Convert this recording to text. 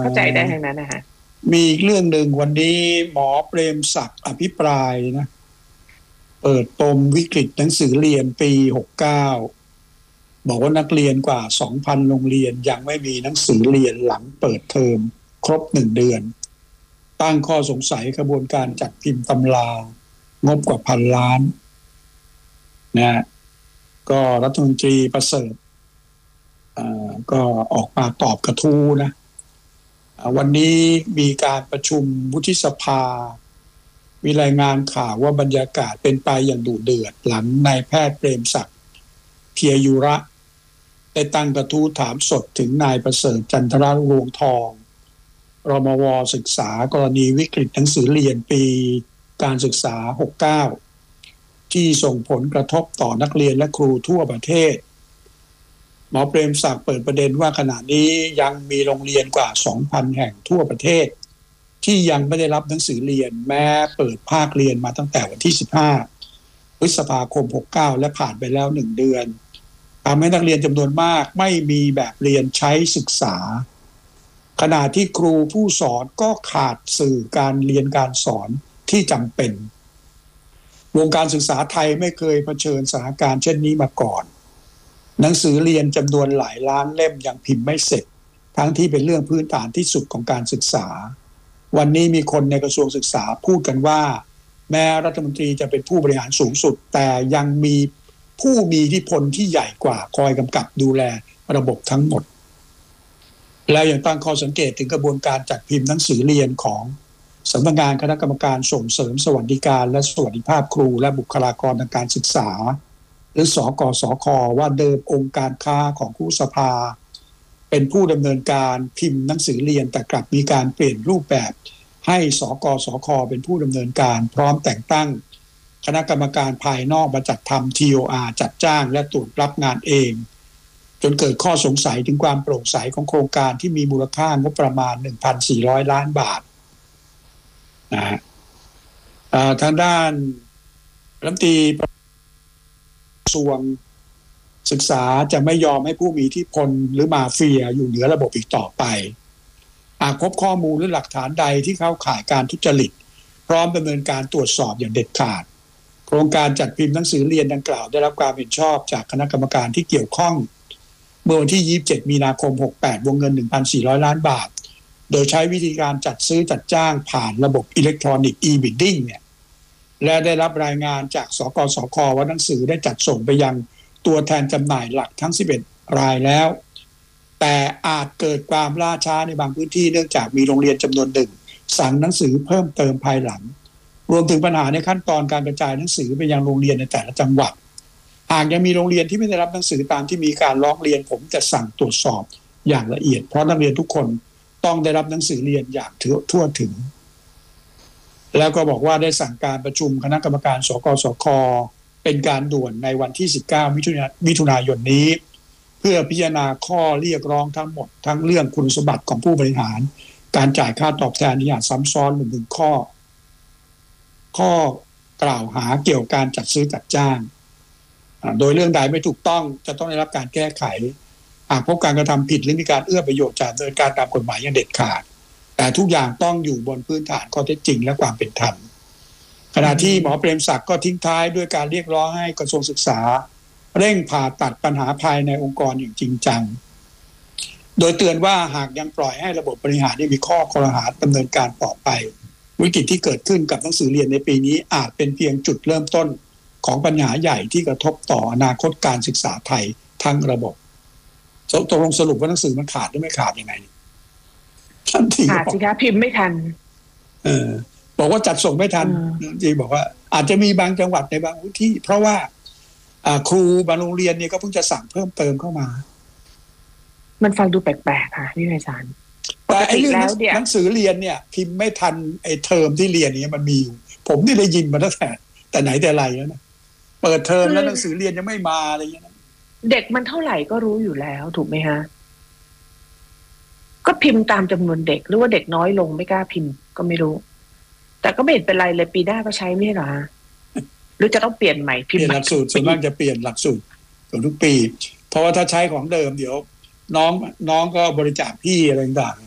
เข้าใจได้ทั้งนั้นนะคะมีอีกเรื่องหนึ่งวันนี้หมอเปรมศักดิ์อภิปรายนะเปิดปมวิกฤตหนังสือเรียนปี69บอกว่านักเรียนกว่า 2,000 โรงเรียนยังไม่มีหนังสือเรียนหลังเปิดเทอมครบ1 เดือนตั้งข้อสงสัยกระบวนการจัดพิมพ์ตำรางบกว่า1,000 ล้านนะก็รัฐมนตรีประเสริฐก็ออกมาตอบกระทู้นะวันนี้มีการประชุมวุฒิสภามีรายงานข่าวว่าบรรยากาศเป็นไปอย่างดุเดือดหลังนายแพทย์เปรมศักดิ์เพียยุระได้ตั้งกระทู้ถามสดถึงนายประเสริฐจันทรรวงทองรมว.ศึกษากรณีวิกฤตหนังสือเรียนปีการศึกษา69ที่ส่งผลกระทบต่อนักเรียนและครูทั่วประเทศหมอเปรมศักดิ์เปิดประเด็นว่าขณะนี้ยังมีโรงเรียนกว่า 2,000 แห่งทั่วประเทศที่ยังไม่ได้รับหนังสือเรียนแม้เปิดภาคเรียนมาตั้งแต่วันที่15พฤษภาคม69และผ่านไปแล้ว1 เดือนทำให้นักเรียนจำนวนมากไม่มีแบบเรียนใช้ศึกษาขณะที่ครูผู้สอนก็ขาดสื่อการเรียนการสอนที่จำเป็นวงการศึกษาไทยไม่เคยเผชิญสถานการณ์เช่นนี้มาก่อนหนังสือเรียนจำนวนหลายล้านเล่มยังพิมพ์ไม่เสร็จทั้งที่เป็นเรื่องพื้นฐานที่สุดของการศึกษาวันนี้มีคนในกระทรวงศึกษาพูดกันว่าแม้รัฐมนตรีจะเป็นผู้บริหารสูงสุดแต่ยังมีผู้มีอิทธิพลที่ใหญ่กว่าคอยกำกับดูแลระบบทั้งหมดแล้วยังตั้งข้อสังเกตถึงกระบวนการจัดพิมพ์หนังสือเรียนของสำนักงานคณะกรรมการส่งเสริมสวัสดิการและสวัสดิภาพครูและบุคลากรทางการศึกษาหรือสกสคว่าเดิมองค์การค้าของครูสภาเป็นผู้ดำเนินการพิมพ์หนังสือเรียนแต่กลับมีการเปลี่ยนรูปแบบให้สกสคเป็นผู้ดำเนินการพร้อมแต่งตั้งคณะกรรมการภายนอกมาจัดทำ TOR จัดจ้างและตรวจรับงานเองจนเกิดข้อสงสัยถึงความโปร่งใสของโครงการที่มีมูลค่างบประมาณ 1,400 ล้านบาทนะฮะทางด้านรัฐมนตรีกระทรวงศึกษาจะไม่ยอมให้ผู้มีอิทธิพลหรือมาเฟียอยู่เหนือระบบอีกต่อไปหากพบข้อมูลหรือหลักฐานใดที่เข้าข่ายการทุจริตพร้อมดำเนินการตรวจสอบอย่างเด็ดขาดโครงการจัดพิมพ์หนังสือเรียนดังกล่าวได้รับความเห็นชอบจากคณะกรรมการที่เกี่ยวข้องเมื่อวันที่27มีนาคม68วงเงิน 1,400 ล้านบาทโดยใช้วิธีการจัดซื้อจัดจ้างผ่านระบบอิเล็กทรอนิกส์ e-bidding เนี่ยและได้รับรายงานจากสกสคว่าหนังสือได้จัดส่งไปยังตัวแทนจำหน่ายหลักทั้ง11รายแล้วแต่อาจเกิดความล่าช้าในบางพื้นที่เนื่องจากมีโรงเรียนจำนวนหนึ่งสั่งหนังสือเพิ่มเติมภายหลังรวมถึงปัญหาในขั้นตอนการกระจายหนังสือไปยังโรงเรียนในแต่ละจังหวัดหากยังมีโรงเรียนที่ไม่ได้รับหนังสือตามที่มีการร้องเรียนผมจะสั่งตรวจสอบอย่างละเอียดเพราะนักเรียนทุกคนต้องได้รับหนังสือเรียนอย่างทั่วถึงแล้วก็บอกว่าได้สั่งการประชุมคณะกรรมการสกสคเป็นการด่วนในวันที่19มิถุนายนนี้เพื่อพิจารณาข้อเรียกร้องทั้งหมดทั้งเรื่องคุณสมบัติของผู้บริหารการจ่ายค่าตอบแทนที่อาจซ้ำซ้อนรวมถึงข้อกล่าวหาเกี่ยวกับการจัดซื้อจัดจ้างโดยเรื่องใดไม่ถูกต้องจะต้องได้รับการแก้ไขหากพบการกระทำผิดหรือมีการเอื้อประโยชน์จากดำเนินการตามกฎหมายอย่างเด็ดขาดแต่ทุกอย่างต้องอยู่บนพื้นฐานข้อเท็จจริงและความเป็นธรรมขณะที่หมอเปรมศักดิ์ก็ทิ้งท้ายด้วยการเรียกร้องให้กระทรวงศึกษาเร่งผ่าตัดปัญหาภายในองค์กรอย่างจริงจังโดยเตือนว่าหากยังปล่อยให้ระบบบริหารมีข้อคอรหาดำเนินการต่อไปวิกฤตที่เกิดขึ้นกับหนังสือเรียนในปีนี้อาจเป็นเพียงจุดเริ่มต้นของปัญหาใหญ่ที่กระทบต่ออนาคตการศึกษาไทยทั้งระบบตกลงสรุปว่าหนังสือมันขาดหรือไม่ขาดยังไงท่านที่ขาดสิคะพิมพ์ไม่ทันบอกว่าจัดส่งไม่ทันจริงบอกว่าอาจจะมีบางจังหวัดในบางพื้นที่เพราะว่าครูบางโรงเรียนเนี่ยก็เพิ่งจะสั่งเพิ่มเติมเข้ามามันฟังดูแปลกๆค่ะพี่ไพศาลแต่ไอ้เรื่องหนังสือเรียนเนี่ยพิมพ์ไม่ทันไอ้เทอมที่เรียนนี้มันมีอยู่ผมนี่ได้ยินมาตั้งแต่ไหนแต่ไรแล้วนะเปิดเทอมแล้วหนังสือเรียนยังไม่มาอะไรอย่างเงี้ยเด็กมันเท่าไหร่ก็รู้อยู่แล้วถูกไหมฮะก็พิมพ์ตามจำนวนเด็กหรือว่าเด็กน้อยลงไม่กล้าพิมพ์ก็ไม่รู้แต่ก็ไม่เห็นเป็นไรเลยปีหน้าก็ใช้ไม่หรอหรือจะต้องเปลี่ยนใหม่พิมพ์ใหม่หลักสูตรส่วนมากจะเปลี่ยนหลักสูตรทุกปีเพราะว่าถ้าใช้ของเดิมเดี๋ยวน้องก็บริจาคพี่อะไรต่าง